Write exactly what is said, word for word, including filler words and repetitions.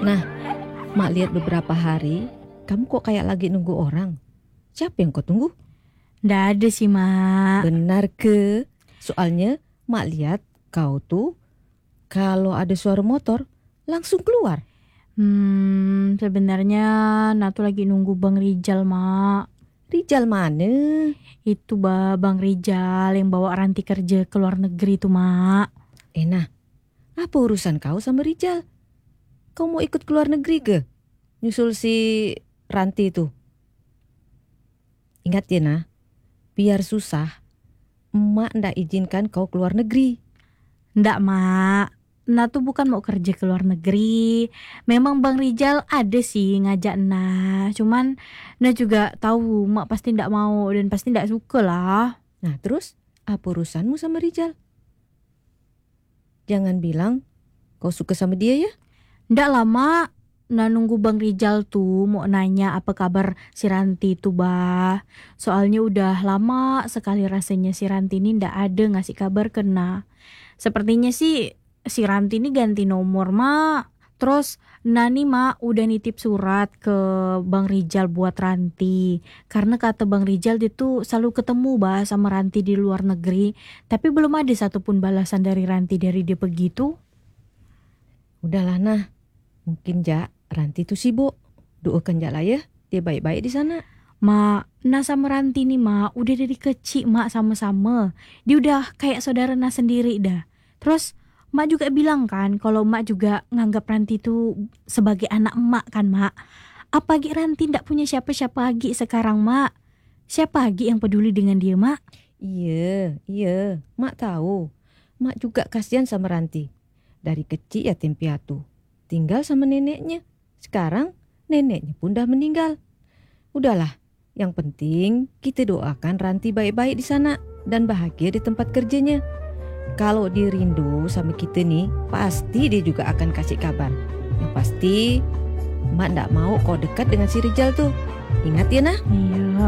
Nah, Mak lihat beberapa hari, kamu kok kayak lagi nunggu orang. Siapa yang kau tunggu? Nggak ada sih, Mak. Benar ke? Soalnya Mak lihat kau tuh kalau ada suara motor langsung keluar. Hmm, sebenarnya Natu lagi nunggu Bang Rijal, Mak. Rijal mana? Itu bah, Bang Rijal yang bawa Ranti kerja ke luar negeri tuh, Mak. Eh nah, apa urusan kau sama Rijal? Kau mau ikut ke luar negeri ke? Nyusul si Ranti itu. Ingat ya nah, biar susah, emak ndak izinkan kau ke luar negeri. Nggak, Mak. Natu bukan mau kerja ke luar negeri. Memang Bang Rijal ada sih ngajak Nah. Cuman Nah juga tahu Mak pasti ndak mau dan pasti ndak suka lah. Nah terus, apa urusanmu sama Rijal? Jangan bilang kau suka sama dia ya? Ndak lah, Mak. Nah nunggu Bang Rijal tuh mau nanya apa kabar si Ranti tuh, bah. Soalnya udah lama sekali rasanya si Ranti ini ndak ada ngasih kabar ke Nah. Sepertinya sih si Ranti ini ganti nomor, Mak. Terus Nani, Mak, udah nitip surat ke Bang Rijal buat Ranti. Karena kata Bang Rijal dia tuh selalu ketemu bah sama Ranti di luar negeri. Tapi belum ada satupun balasan dari Ranti dari dia begitu. Udahlah nah, mungkin Ja, Ranti tuh sibuk. Doakan Ja lah ya, dia baik-baik di sana. Mak, Nah sama Ranti nih, Mak, udah dari kecil, Mak, sama-sama. Dia udah kayak saudara Nah sendiri dah. Terus Mak juga bilang kan kalau Mak juga nganggap Ranti tuh sebagai anak Mak kan, Mak. Apa lagi Ranti ndak punya siapa-siapa lagi sekarang, Mak? Siapa lagi yang peduli dengan dia, Mak? Iya, iya, Mak tahu. Mak juga kasihan sama Ranti. Dari kecil yatim piatu, tinggal sama neneknya. Sekarang neneknya pun udah meninggal. Udahlah, yang penting kita doakan Ranti baik-baik di sana dan bahagia di tempat kerjanya. Kalau dia rindu sama kita nih, pasti dia juga akan kasih kabar. Yang pasti, Mak ndak mau kau dekat dengan si Rijal tuh. Ingat ya nah? Iya.